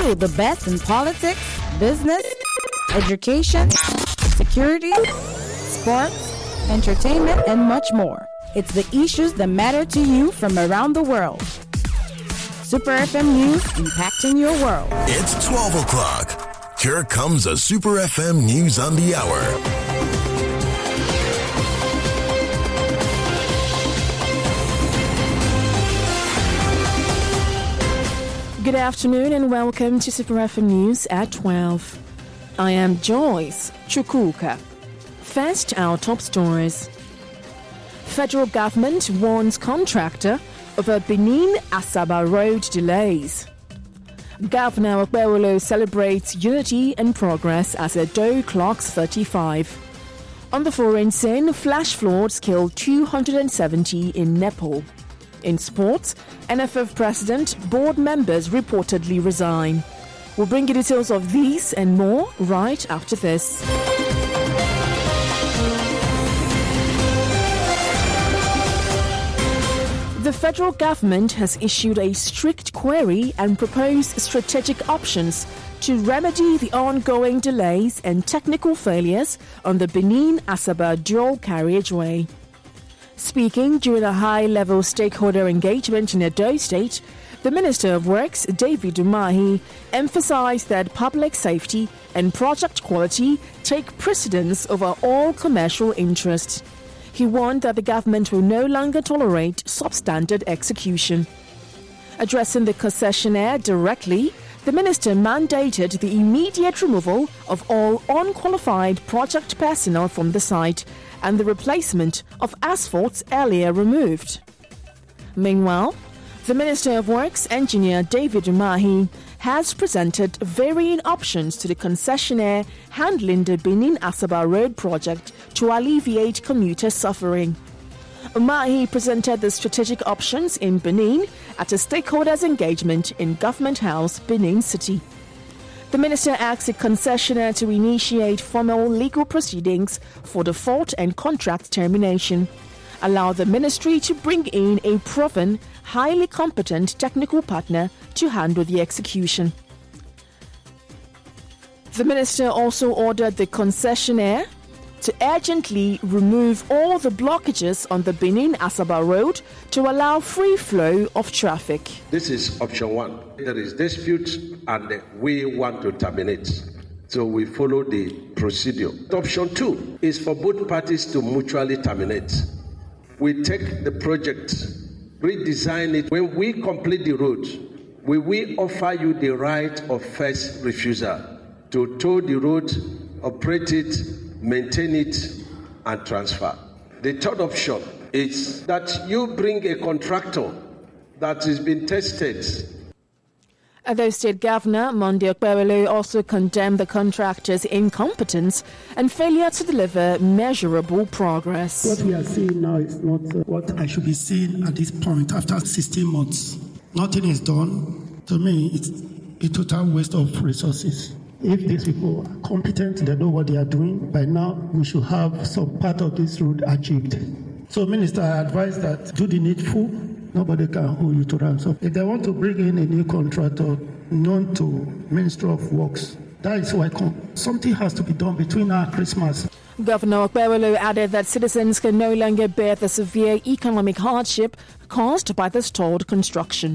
you the best in politics, business, education, security, sports, entertainment, and much more. It's the issues that matter to you from around the world. Super FM News, impacting your world. It's 12 o'clock. Here comes a Super FM News on the hour. Good afternoon and welcome to Super FM News at 12. I am Joyce Chukuka. First, our top stories. Federal government warns contractor over Benin-Asaba road delays. Governor Okpebholo celebrates unity and progress as Edo clocks 35. On the foreign scene, flash floods killed 270 in Nepal. In sports, NFF president, board members reportedly resign. We'll bring you details of these and more right after this. The federal government has issued a strict query and proposed strategic options to remedy the ongoing delays and technical failures on the Benin-Asaba dual carriageway. Speaking during a high-level stakeholder engagement in Edo State, the Minister of Works, David Umahi, emphasized that public safety and project quality take precedence over all commercial interests. He warned that the government will no longer tolerate substandard execution. Addressing the concessionaire directly, the minister mandated the immediate removal of all unqualified project personnel from the site and the replacement of asphalts earlier removed. Meanwhile, the Minister of Works, Engineer David Umahi, has presented varying options to the concessionaire handling the Benin-Asaba Road project to alleviate commuter suffering. Umahi presented the strategic options in Benin at a stakeholders' engagement in Government House, Benin City. The minister asked the concessionaire to initiate formal legal proceedings for default and contract termination, allow the ministry to bring in a proven, highly competent technical partner to handle the execution. The minister also ordered the concessionaire to urgently remove all the blockages on the Benin-Asaba road to allow free flow of traffic. This is option one. There is dispute and we want to terminate. So we follow the procedure. Option two is for both parties to mutually terminate. We take the project, redesign it. When we complete the road, we will offer you the right of first refusal to tow the road, operate it, maintain it, and transfer. The third option is that you bring a contractor that has been tested. Edo State Governor Monday Okpebholo also condemned the contractor's incompetence and failure to deliver measurable progress. What we are seeing now is not what I should be seeing at this point after 16 months. Nothing is done. To me, it's a total waste of resources. If these people are competent, they know what they are doing, by now we should have some part of this road achieved. So, Minister, I advise that do the needful. Nobody can hold you to ransom. If they want to bring in a new contractor known to Ministry of Works, that is why something has to be done between now and Christmas. Governor Okpebholo added that citizens can no longer bear the severe economic hardship caused by the stalled construction.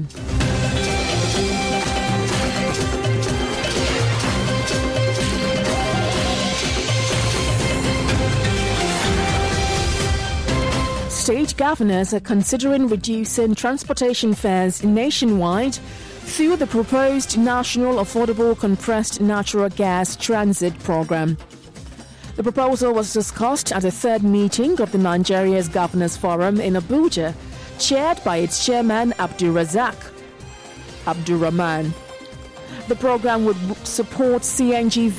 State governors are considering reducing transportation fares nationwide through the proposed National Affordable Compressed Natural Gas Transit Program. The proposal was discussed at the third meeting of the Nigeria's Governors Forum in Abuja, chaired by its chairman Abdulrazak Abdurrahman. The program would support CNG